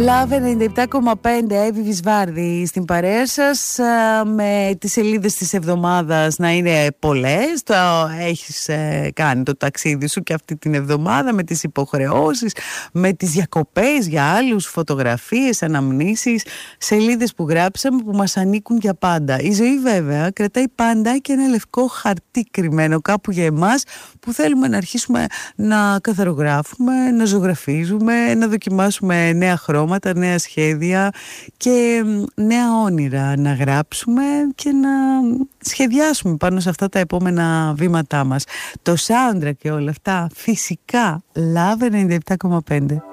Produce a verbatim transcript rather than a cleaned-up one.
Λαβ ενενήντα επτά κόμμα πέντε, Εύη Βυσβάρδη στην παρέα σας, με τις σελίδες της εβδομάδας να είναι πολλές. Το έχεις ε, κάνει το ταξίδι σου και αυτή την εβδομάδα, με τις υποχρεώσεις, με τις διακοπές για άλλους, φωτογραφίες, αναμνήσεις, σελίδες που γράψαμε που μας ανήκουν για πάντα. Η ζωή βέβαια κρατάει πάντα και ένα λευκό χαρτί κρυμμένο κάπου για εμάς, που θέλουμε να αρχίσουμε να καθαρογράφουμε, να ζωγραφίζουμε, να δοκιμάσουμε νέα χρώματα, νέα σχέδια και νέα όνειρα να γράψουμε και να σχεδιάσουμε πάνω σε αυτά τα επόμενα βήματά μας. Το soundtrack και όλα αυτά φυσικά Λαβ ενενήντα επτά κόμμα πέντε.